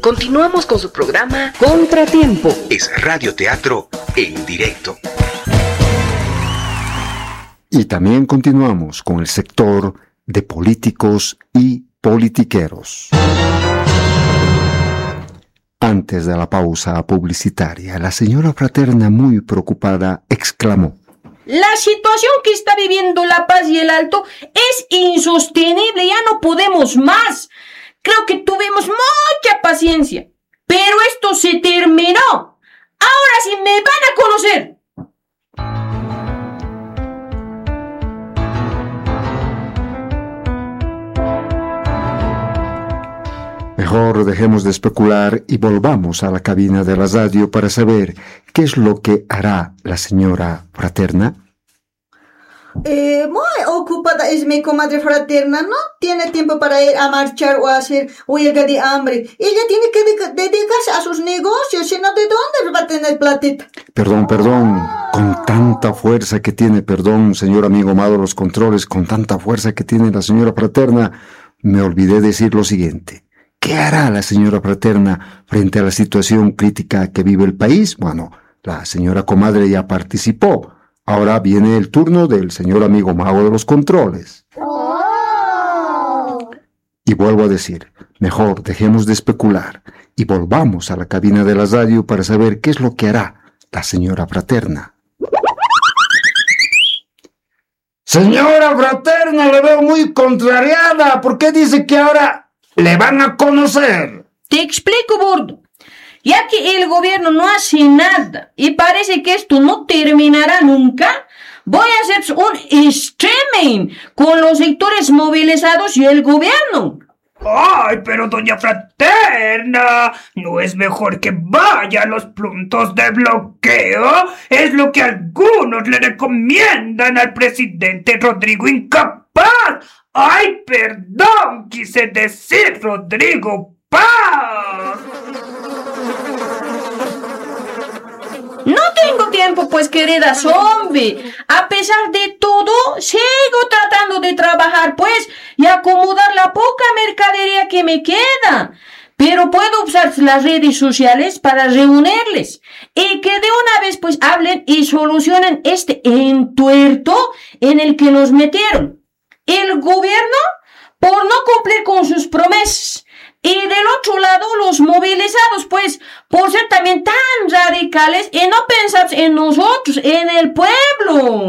Continuamos con su programa Contratiempo. Es radioteatro en directo. Y también continuamos con el sector de políticos y politiqueros. Antes de la pausa publicitaria, la señora Fraterna, muy preocupada, exclamó: la situación que está viviendo La Paz y el Alto es insostenible, ya no podemos más. Creo que tuvimos mucha paciencia, pero esto se terminó. Ahora sí me van a conocer. Mejor dejemos de especular y volvamos a la cabina de la radio para saber qué es lo que hará la señora Fraterna. Muy ocupada es mi comadre Fraterna, no tiene tiempo para ir a marchar o a hacer huelga de hambre. Ella tiene que dedicarse a sus negocios, si no, ¿de dónde va a tener platita? Perdón, con tanta fuerza que tiene, señor amigo Amado de los controles, con tanta fuerza que tiene la señora Fraterna, me olvidé decir lo siguiente. ¿Qué hará la señora Fraterna frente a la situación crítica que vive el país? Bueno, la señora comadre ya participó. Ahora viene el turno del señor amigo mago de los controles. Y vuelvo a decir, mejor dejemos de especular y volvamos a la cabina de la radio para saber qué es lo que hará la señora Fraterna. Señora Fraterna, le veo muy contrariada. ¿Por qué dice que ahora le van a conocer? Te explico, Bordo. Ya que el gobierno no hace nada y parece que esto no terminará nunca, voy a hacer un streaming con los sectores movilizados y el gobierno. ¡Ay, pero doña Fraterna! ¿No es mejor que vaya a los puntos de bloqueo? Es lo que algunos le recomiendan al presidente Rodrigo Incapaz. ¡Ay, perdón! Quise decir Rodrigo Paz. No tengo tiempo, pues, querida zombie. A pesar de todo, sigo tratando de trabajar, pues, y acomodar la poca mercadería que me queda. Pero puedo usar las redes sociales para reunirles y que de una vez, pues, hablen y solucionen este entuerto en el que nos metieron. El gobierno, por no cumplir con sus promesas. Y del otro lado, los movilizados, pues, por ser también tan radicales y no pensar en nosotros, en el pueblo.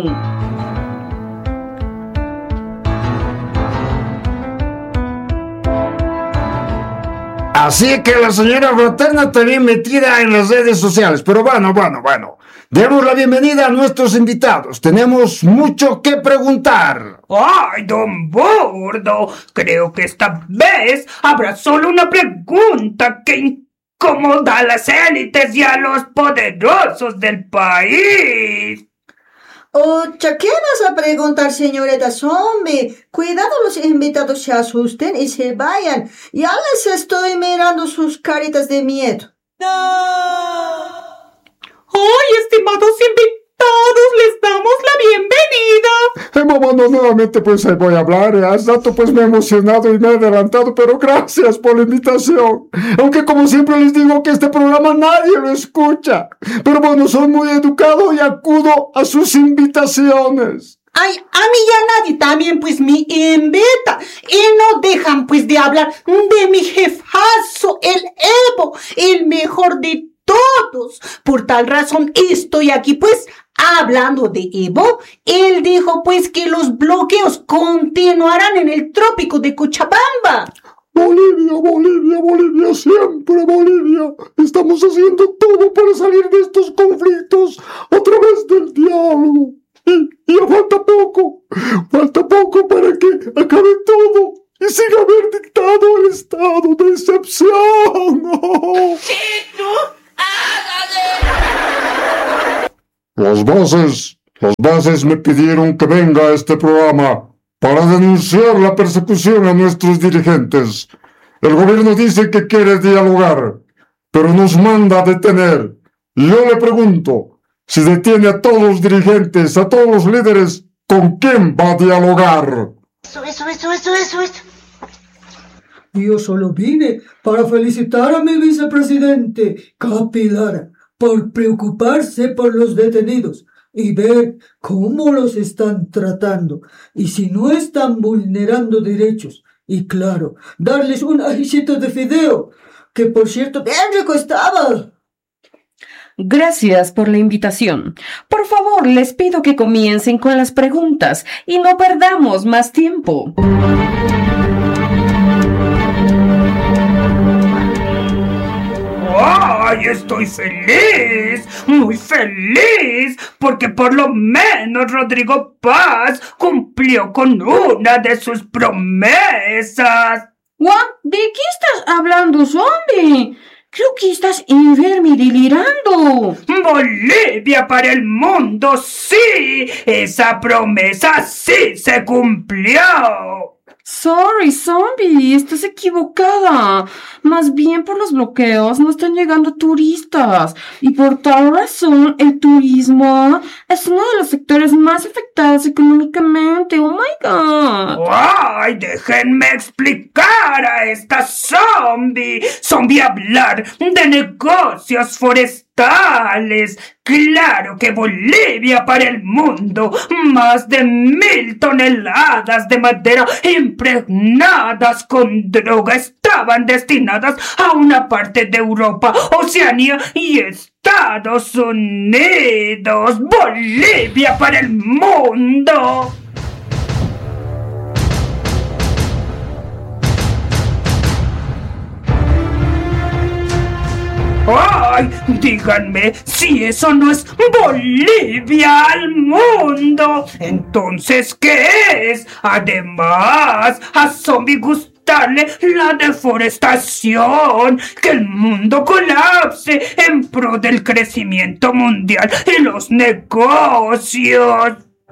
Así que la señora Fraterna está bien metida en las redes sociales. Pero bueno. Demos la bienvenida a nuestros invitados. Tenemos mucho que preguntar. ¡Ay, don Bordo! Creo que esta vez habrá solo una pregunta que incomoda a las élites y a los poderosos del país. Ocha, ¿qué vas a preguntar, señorita zombie? Cuidado, los invitados se asusten y se vayan. Ya les estoy mirando sus caritas de miedo. ¡No! ¡Ay, estimados invitados! ¡Les damos la bienvenida! Mamá, nuevamente pues voy a hablar. Hace rato pues me he emocionado y me he adelantado, pero gracias por la invitación. Aunque como siempre les digo que este programa nadie lo escucha. Pero bueno, soy muy educado y acudo a sus invitaciones. Ay, a mí ya nadie también pues me invita y no dejan pues de hablar de mi jefazo, el Evo, el mejor de todos. Por tal razón estoy aquí pues hablando de Evo. Él dijo pues que los bloqueos continuarán en el trópico de Cochabamba. Bolivia, siempre Bolivia. Estamos haciendo todo para salir de estos conflictos a través del diálogo. Y ya falta poco para que acabe todo y siga haber dictado el estado de excepción. Las bases me pidieron que venga a este programa para denunciar la persecución a nuestros dirigentes. El gobierno dice que quiere dialogar, pero nos manda a detener. Y yo le pregunto, si detiene a todos los dirigentes, a todos los líderes, ¿con quién va a dialogar? Eso. Yo solo vine para felicitar a mi vicepresidente, Capilar, por preocuparse por los detenidos y ver cómo los están tratando y si no están vulnerando derechos. Y claro, darles un ajicito de fideo, que por cierto bien rico estaba. Gracias por la invitación. Por favor, les pido que comiencen con las preguntas y no perdamos más tiempo. ¡Ay, estoy feliz! ¡Muy feliz! Porque por lo menos Rodrigo Paz cumplió con una de sus promesas. ¿What? ¿De qué estás hablando, zombie? Creo que estás enfermo y delirando. ¡Bolivia para el mundo! ¡Sí! ¡Esa promesa sí se cumplió! Sorry, zombie, estás equivocada. Más bien por los bloqueos no están llegando turistas. Y por tal razón, el turismo es uno de los sectores más afectados económicamente. ¡Oh, my God! ¡Ay, déjenme explicar a esta zombie! ¡Zombie hablar de negocios forestales! ¡Claro que Bolivia para el mundo! ¡Más de 1,000 toneladas de madera impregnadas con droga estaban destinadas a una parte de Europa, Oceanía y Estados Unidos! ¡Bolivia para el mundo! ¡Ay! Díganme si eso no es Bolivia al mundo. Entonces, ¿qué es? Además, a zombie gustarle la deforestación, que el mundo colapse en pro del crecimiento mundial y los negocios.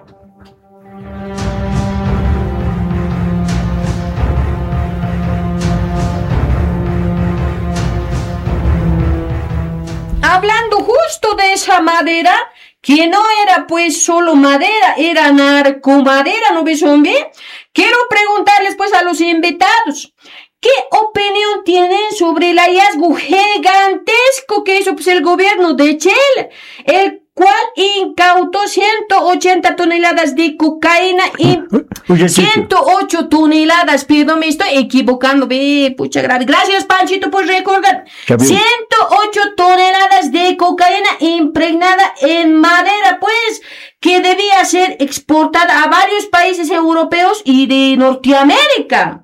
Hablando justo de esa madera, que no era pues solo madera, era narcomadera, ¿no ves, hombre? Quiero preguntarles pues a los invitados, ¿qué opinión tienen sobre el hallazgo gigantesco que hizo pues el gobierno de Chile? El cual incautó 180 toneladas de cocaína y 108 toneladas, perdón, me estoy equivocando, pucha grave. Gracias, Panchito, por recordar. 108 toneladas de cocaína impregnada en madera, pues, que debía ser exportada a varios países europeos y de Norteamérica.